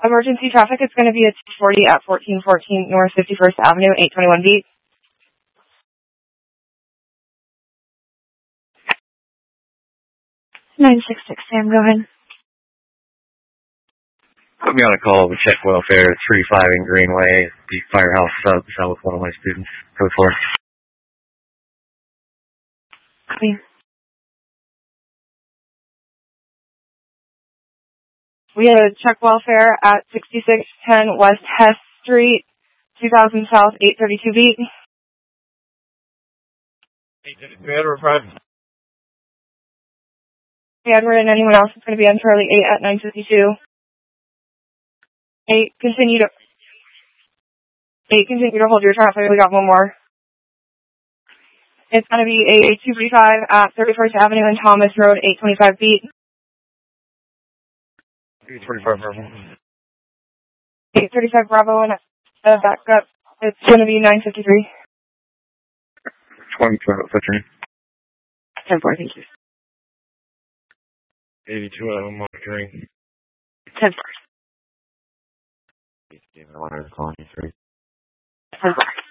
Emergency traffic is going to be at 240 at 1414 North 51st Avenue, 821 beat. 966, Sam, go ahead. Put me on a call with check welfare, 35 in Greenway. The firehouse is out with one of my students. Code 4. Copy. We had a check welfare at 6610 West Hess Street, 2000 South, 832 beat. Edward and anyone else is going to be on Charlie 8 at 952. 8, continue to hold your traffic. We got one more. It's going to be a 235 at 31st Avenue and Thomas Road, 825 beat. 825 Bravo. 835 Bravo and back up. It's going to be 953. 20, what's your name? 10-4, thank you. 82 monitoring. 10-4. I wanted to call you 3. 10-4.